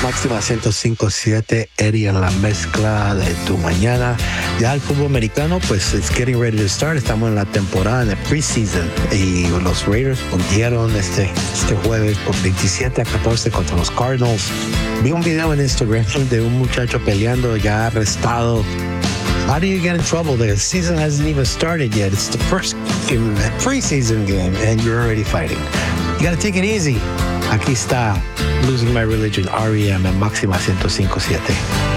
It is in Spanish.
Máxima 105.7, Eddie en la mezcla de tu mañana. Ya el fútbol americano, pues it's getting ready to start. Estamos en la temporada de preseason y los Raiders perdieron este jueves por 27-14 contra los Cardinals. Vi un video en Instagram de un muchacho peleando ya arrestado. How do you get in trouble? The season hasn't even started yet. It's the first game, preseason game, and you're already fighting. You gotta take it easy. Aquí está Losing My Religion, R.E.M. en Máxima 105.7.